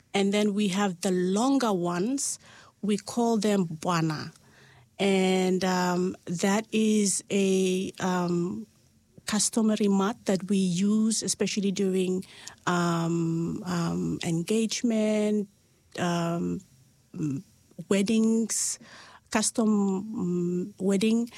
And then we have the longer ones. We call them buana. And that is a customary mat that we use, especially during engagement, weddings, custom wedding,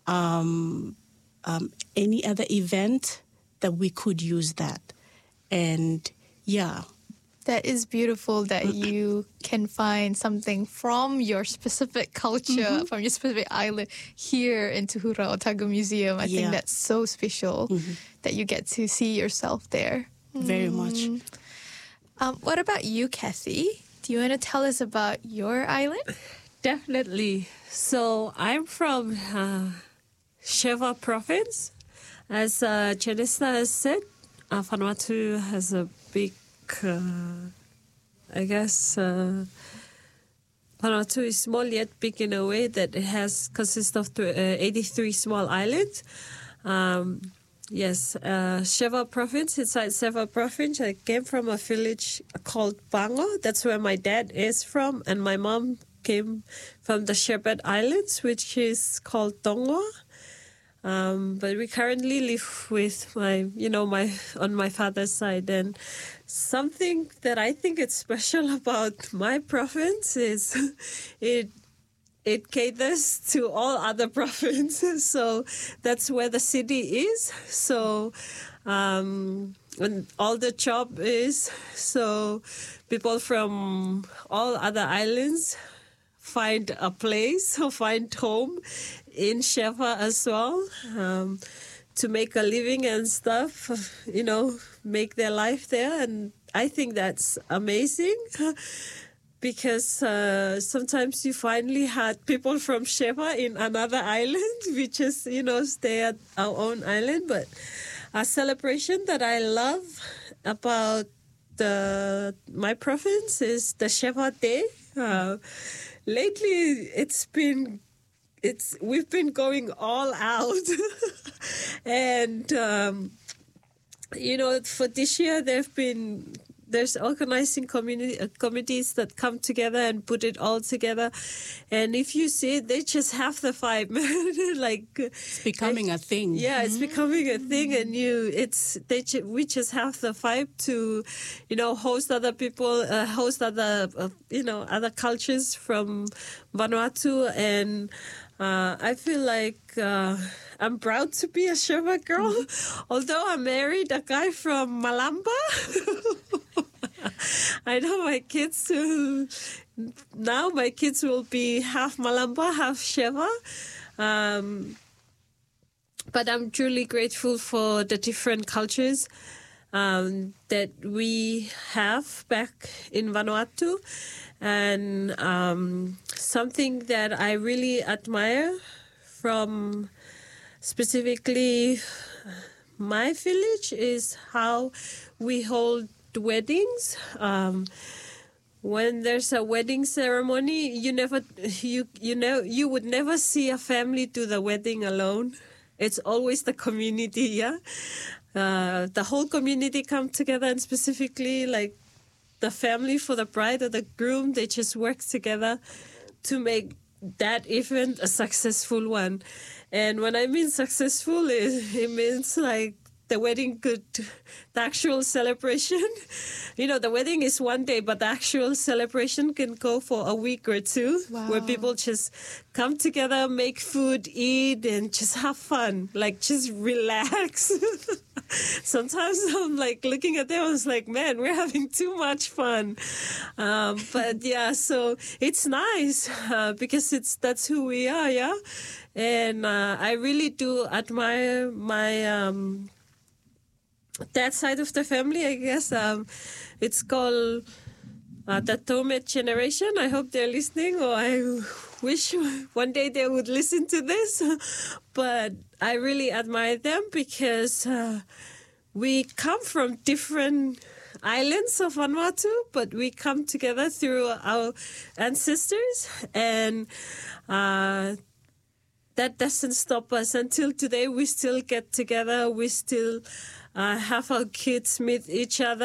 any other event that we could use that. And yeah. That is beautiful that you can find something from your specific culture, from your specific island here in Tuhura Otago Museum. I think that's so special that you get to see yourself there. Very much. What about you, Kathy? Do you want to tell us about your island? Definitely. So I'm from Sheva province. As Janista has said, Vanuatu has a big I guess Vanuatu is small yet big in a way that it consists of 83 small islands. Sheva province, inside Sheva province, I came from a village called Bango. That's where my dad is from, and my mom came from the Shepherd Islands, which is called Tonga. But we currently live with on my father's side. And something that I think is special about my province is it caters to all other provinces. So that's where the city is. So, and all the job is. So people from all other islands find a place or find home in Sheva as well, to make a living and stuff, make their life there. And I think that's amazing because sometimes you finally had people from Sheva in another island. We just, stay at our own island. But a celebration that I love about my province is the Sheva Day. Lately, we've been going all out. And, for this year, there's organizing committees that come together and put it all together. And if you see it, they just have the vibe. It's becoming a thing. Yeah, it's becoming a thing. And we just have the vibe to, host other people, host other, other cultures from Vanuatu. And I feel like I'm proud to be a Sheva girl, although I married a guy from Malamba. I know my kids will be half Malamba, half Sheva. But I'm truly grateful for the different cultures that we have back in Vanuatu. And something that I really admire from specifically my village is how we hold weddings. When there's a wedding ceremony, you would never see a family do the wedding alone. It's always the community, yeah. The whole community come together, and specifically like the family for the bride or the groom, they just work together to make that event a successful one. And when I mean successful, it means like the actual celebration. The wedding is one day, but the actual celebration can go for a week or two. Wow. Where people just come together, make food, eat, and just have fun, like just relax. Sometimes I'm like looking at them, I was like, man, we're having too much fun. But yeah, so it's nice because that's who we are, yeah. And I really do admire my that side of the family, I guess. It's called the Tomet generation. I hope they're listening, or I wish one day they would listen to this. But I really admire them because we come from different islands of Vanuatu, but we come together through our ancestors, and that doesn't stop us. Until today, we still get together. We still have our kids meet each other.